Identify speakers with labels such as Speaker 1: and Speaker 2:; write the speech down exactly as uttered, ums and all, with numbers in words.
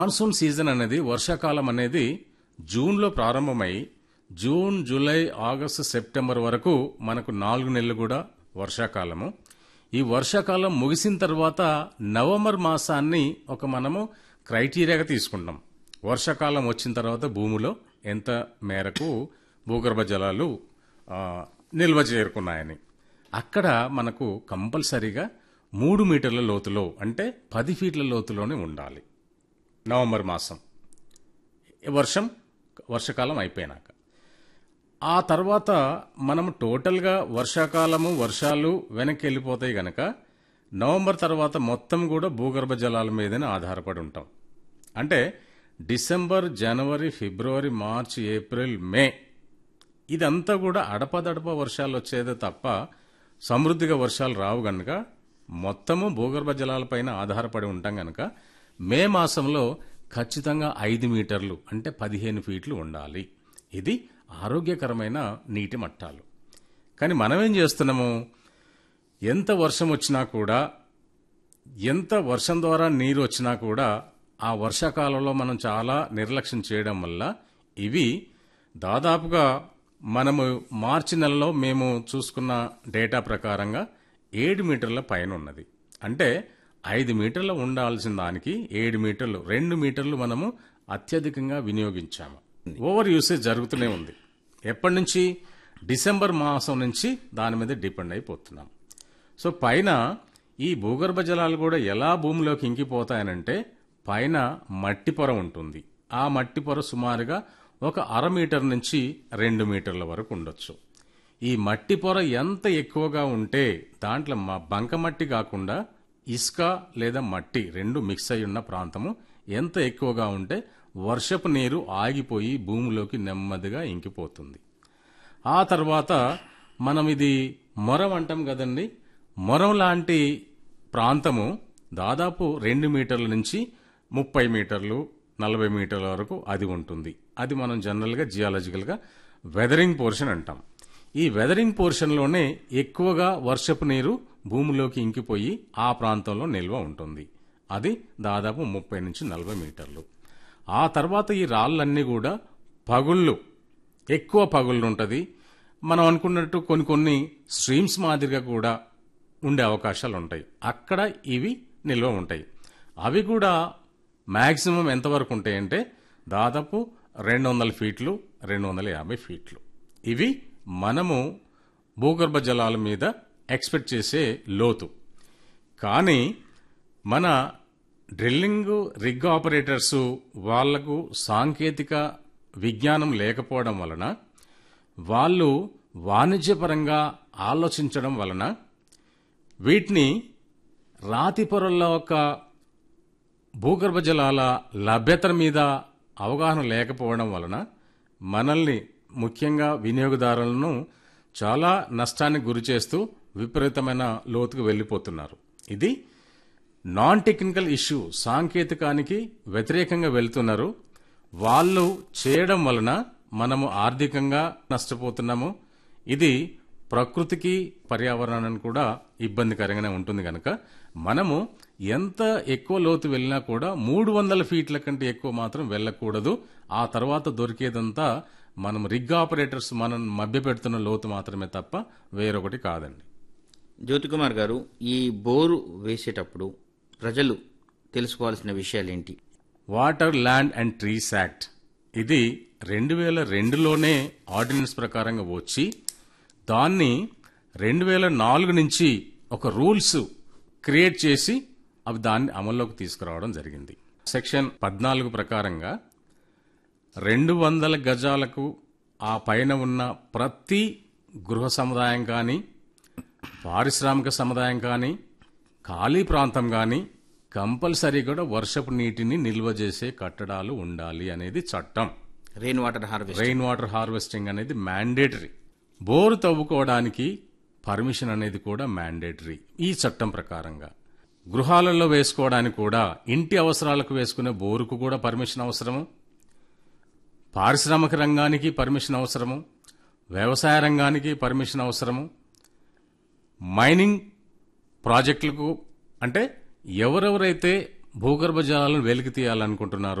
Speaker 1: Monsoon season అనేది వర్షాకాలం అనేది జూన్లో ప్రారంభమై జూన్ జూలై ఆగస్టు సెప్టెంబర్ వరకు మనకు నాలుగు నెలలు కూడా వర్షాకాలము. ఈ వర్షాకాలం ముగిసిన తర్వాత నవంబర్ మాసాన్ని ఒక మనము క్రైటీరియాగా తీసుకుంటాం. వర్షాకాలం వచ్చిన తర్వాత భూమిలో ఎంత మేరకు భూగర్భ జలాలు ఆ, నిల్వ చేరుకున్నాయని. అక్కడ మనకు కంపల్సరీగా మూడు మీటర్ల లోతులో అంటే పది ఫీట్ల లోతులోనే ఉండాలి నవంబర్ మాసం వర్షం వర్షాకాలం అయిపోయినాక. ఆ తర్వాత మనం టోటల్గా వర్షాకాలము వర్షాలు వెనక్కి వెళ్ళిపోతాయి గనక నవంబర్ తర్వాత మొత్తం కూడా భూగర్భ జలాల మీదనే ఆధారపడి ఉంటాం. అంటే డిసెంబర్ జనవరి ఫిబ్రవరి మార్చి ఏప్రిల్ మే ఇదంతా కూడా అడపదడప వర్షాలు వచ్చేదే తప్ప సమృద్ధిగా వర్షాలు రావు గనక మొత్తము భూగర్భ జలాలపైన ఆధారపడి ఉంటాం గనక మే మాసంలో ఖచ్చితంగా ఐదు మీటర్లు అంటే పదిహేను ఫీట్లు ఉండాలి. ఇది ఆరోగ్యకరమైన నీటి మట్టాలు. కానీ మనమేం చేస్తున్నాము, ఎంత వర్షం వచ్చినా కూడా ఎంత వర్షం ద్వారా నీరు వచ్చినా కూడా ఆ వర్షాకాలంలో మనం చాలా నిర్లక్ష్యం చేయడం వల్ల ఇవి దాదాపుగా మనము మార్చి నెలలో మేము చూసుకున్న డేటా ప్రకారంగా ఏడు మీటర్ల పైన ఉన్నది. అంటే ఐదు మీటర్లు ఉండాల్సిన దానికి ఏడు మీటర్లు రెండు మీటర్లు మనము అత్యధికంగా వినియోగించాము. ఓవర్ యూసేజ్ జరుగుతూనే ఉంది. ఎప్పటి నుంచి? డిసెంబర్ మాసం నుంచి దాని మీద డిపెండ్ అయిపోతున్నాం. సో పైన ఈ భూగర్భ జలాలు కూడా ఎలా భూమిలోకి ఇంకిపోతాయనంటే పైన మట్టి పొర ఉంటుంది. ఆ మట్టి పొర సుమారుగా ఒక అర మీటర్ నుంచి రెండు మీటర్ల వరకు ఉండొచ్చు. ఈ మట్టి పొర ఎంత ఎక్కువగా ఉంటే దాంట్లో బంకమట్టి కాకుండా ఇసుక లేదా మట్టి రెండు మిక్స్ అయి ఉన్న ప్రాంతము ఎంత ఎక్కువగా ఉంటే వర్షపు నీరు ఆగిపోయి భూమిలోకి నెమ్మదిగా ఇంకిపోతుంది. ఆ తర్వాత మనం ఇది మొరం అంటాం కదండి. మొరం లాంటి ప్రాంతము దాదాపు రెండు మీటర్ల నుంచి ముప్పై మీటర్లు నలభై మీటర్ల వరకు అది ఉంటుంది. అది మనం జనరల్గా జియాలజికల్గా వెదరింగ్ పోర్షన్ అంటాం. ఈ వెదరింగ్ పోర్షన్లోనే ఎక్కువగా వర్షపు నీరు భూమిలోకి ఇంకిపోయి ఆ ప్రాంతంలో నిల్వ ఉంటుంది. అది దాదాపు ముప్పై నుంచి నలభై మీటర్లు. ఆ తర్వాత ఈ రాళ్ళన్నీ కూడా పగుళ్ళు ఎక్కువ పగుళ్ళు ఉంటుంది. మనం అనుకున్నట్టు కొన్ని కొన్ని స్ట్రీమ్స్ మాదిరిగా కూడా ఉండే అవకాశాలు ఉంటాయి. అక్కడ ఇవి నిల్వ ఉంటాయి. అవి కూడా మ్యాక్సిమం ఎంతవరకు ఉంటాయంటే దాదాపు రెండు వందల ఫీట్లు రెండు వందల యాభై ఫీట్లు. ఇవి మనము భూగర్భ జలాల మీద ఎక్స్పెక్ట్ చేసే లోతు. కానీ మన డ్రిల్లింగ్ రిగ్ ఆపరేటర్స్ వాళ్లకు సాంకేతిక విజ్ఞానం లేకపోవడం వలన వాళ్ళు వాణిజ్యపరంగా ఆలోచించడం వలన వీటిని రాతి పొరల్లో ఒక భూగర్భ జలాల లభ్యత మీద అవగాహన లేకపోవడం వలన మనల్ని ముఖ్యంగా వినియోగదారులను చాలా నష్టానికి గురి చేస్తూ విపరీతమైన లోతుకు వెళ్లిపోతున్నారు. ఇది నాన్ టెక్నికల్ ఇష్యూ, సాంకేతికానికి వ్యతిరేకంగా వెళ్తున్నారు. వాళ్ళు చేయడం వలన మనము ఆర్థికంగా నష్టపోతున్నాము. ఇది ప్రకృతికి పర్యావరణానికి కూడా ఇబ్బందికరంగానే ఉంటుంది కనుక మనము ఎంత ఎక్కువ లోతు వెళ్ళినా కూడా మూడు వందల ఫీట్ల కంటే ఎక్కువ మాత్రం వెళ్ళకూడదు. ఆ తర్వాత దొరికేదంతా మనం రిగ్ ఆపరేటర్స్ మనం మభ్యపెడుతున్న లోతు మాత్రమే తప్ప వేరొకటి కాదండి.
Speaker 2: జ్యోతికుమార్ గారు, ఈ బోరు వేసేటప్పుడు ప్రజలు తెలుసుకోవాల్సిన విషయాలేంటి?
Speaker 1: Water land and trees act ఇది రెండు వేల రెండులోనే ఆర్డినెన్స్ ప్రకారంగా వచ్చి దాన్ని రెండు వేల నాలుగు నుంచి ఒక రూల్స్ క్రియేట్ చేసి అవి దాన్ని అమల్లోకి తీసుకురావడం జరిగింది. సెక్షన్ పద్నాలుగు ప్రకారంగా రెండు వందల గజాలకు ఆ పైన ఉన్న ప్రతి గృహ సముదాయం కానీ పారిశ్రామిక సముదాయం కానీ ఖాళీ ప్రాంతం కానీ కంపల్సరీ కూడా వర్షపు నీటిని నిల్వ చేసే కట్టడాలు ఉండాలి అనేది చట్టం.
Speaker 2: Rain water harvesting
Speaker 1: rain water harvesting అనేది మ్యాండేటరీ. బోరు తవ్వుకోవడానికి పర్మిషన్ అనేది కూడా మ్యాండేటరీ ఈ చట్టం ప్రకారంగా. గృహాలలో వేసుకోవడానికి కూడా ఇంటి అవసరాలకు వేసుకునే బోరుకు కూడా పర్మిషన్ అవసరము. పారిశ్రామిక రంగానికి పర్మిషన్ అవసరము. వ్యవసాయ రంగానికి పర్మిషన్ అవసరము. మైనింగ్ ప్రాజెక్టులకు అంటే ఎవరెవరైతే భూగర్భ జలాలను వెలికి తీయాలనుకుంటున్నారు